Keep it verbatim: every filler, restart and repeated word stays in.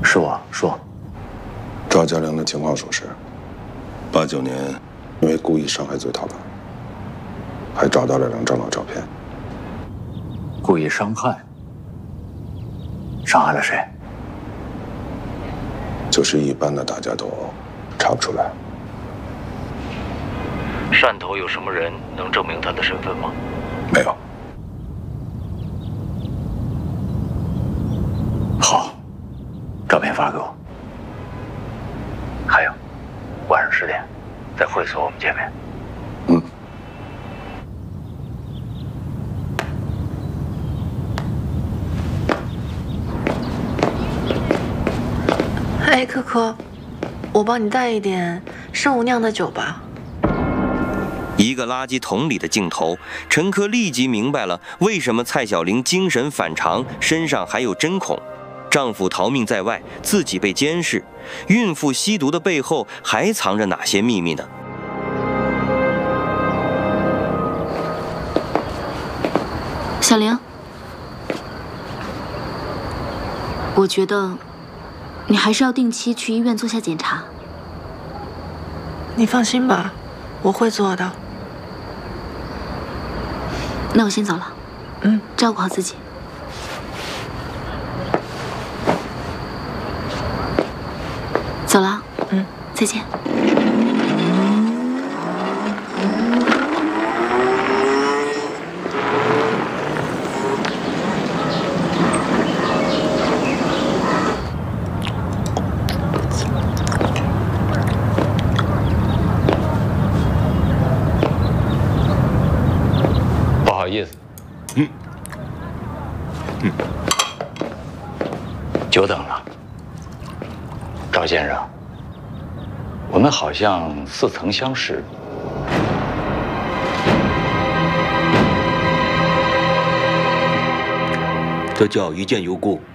是我说。 赵家良的情况属实，八九年因为故意伤害罪逃跑，还找到了梁长老照片。 故意伤害？伤害了谁？ 就是一般的打架斗殴，查不出来。 汕头有什么人能证明他的身份吗？ 没有。 好，照片发给我。还有，晚上十点，在会所我们见面。 嗯。 哎，可可，我帮你带一点圣母酿的酒吧。 一个垃圾桶里的镜头，陈科立即明白了为什么蔡小玲精神反常，身上还有针孔。丈夫逃命在外，自己被监视，孕妇吸毒的背后还藏着哪些秘密呢？ 小玲，我觉得你还是要定期去医院做下检查。 你放心吧，我会做的。 那我先走了， 嗯， 照顾好自己。走了， 嗯， 再见。 不好意思，嗯，嗯，久等了。赵先生，我们好像似曾相识。 这叫一见如故。